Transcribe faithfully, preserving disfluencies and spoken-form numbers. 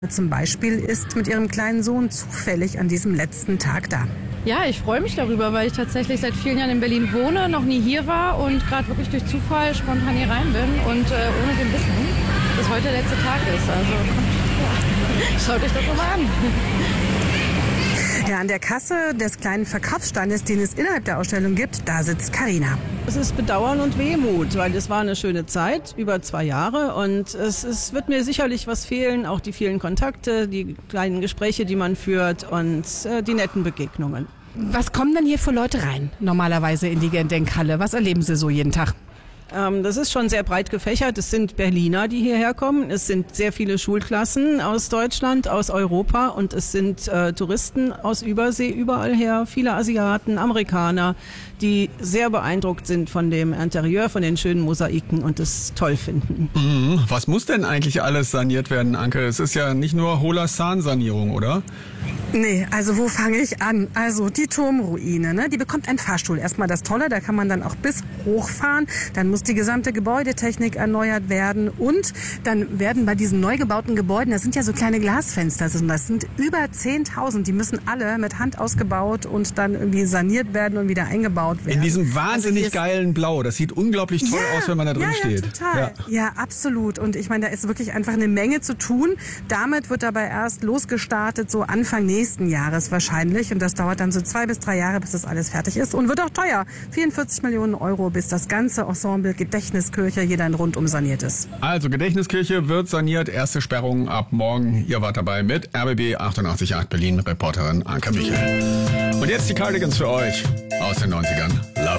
Zum Beispiel ist mit ihrem kleinen Sohn zufällig an diesem letzten Tag da. Ja, ich freue mich darüber, weil ich tatsächlich seit vielen Jahren in Berlin wohne, noch nie hier war und gerade wirklich durch Zufall spontan hier rein bin und äh, ohne dem Wissen, dass heute der letzte Tag ist. Also kommt, ja, schaut euch das doch mal an. Ja, an der Kasse des kleinen Verkaufsstandes, den es innerhalb der Ausstellung gibt, da sitzt Carina. Es ist Bedauern und Wehmut, weil es war eine schöne Zeit, über zwei Jahre und es, es wird mir sicherlich was fehlen, auch die vielen Kontakte, die kleinen Gespräche, die man führt und äh, die netten Begegnungen. Was kommen denn hier für Leute rein, normalerweise in die Gedenkhalle? Was erleben Sie so jeden Tag? Ähm, das ist schon sehr breit gefächert. Es sind Berliner, die hierher kommen. Es sind sehr viele Schulklassen aus Deutschland, aus Europa und es sind äh, Touristen aus Übersee überall her. Viele Asiaten, Amerikaner, die sehr beeindruckt sind von dem Interieur, von den schönen Mosaiken und es toll finden. Mhm. Was muss denn eigentlich alles saniert werden, Anke? Es ist ja nicht nur Holassan-Sanierung, oder? Nee, also wo fange ich an? Also die Turmruine, ne? Die bekommt einen Fahrstuhl. Erstmal das Tolle, da kann man dann auch bis hochfahren. Dann muss die gesamte Gebäudetechnik erneuert werden und dann werden bei diesen neu gebauten Gebäuden, das sind ja so kleine Glasfenster, das sind über zehntausend, die müssen alle mit Hand ausgebaut und dann irgendwie saniert werden und wieder eingebaut werden. In diesem wahnsinnig also geilen Blau, das sieht unglaublich toll ja, aus, wenn man da drin ja, ja, steht. Total. Ja. ja, absolut. Und ich meine, da ist wirklich einfach eine Menge zu tun. Damit wird dabei erst losgestartet, so Anfang nächsten Jahres wahrscheinlich. Und das dauert dann so zwei bis drei Jahre, bis das alles fertig ist. Und wird auch teuer. vierundvierzig Millionen Euro, bis das ganze Ensemble Gedächtniskirche hier dann rundum saniert ist. Also Gedächtniskirche wird saniert. Erste Sperrung ab morgen. Ihr wart dabei mit R B B achtundachtzig Komma acht Berlin, Reporterin Anke Michel. Und jetzt die Cardigans für euch aus den neunzigern. Love